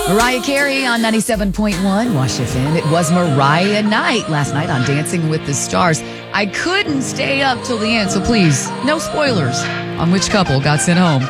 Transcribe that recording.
Mariah Carey on 97.1 Wash FM. It was Mariah night last night on Dancing with the Stars. I couldn't stay up till the end, so please, no spoilers on which couple got sent home.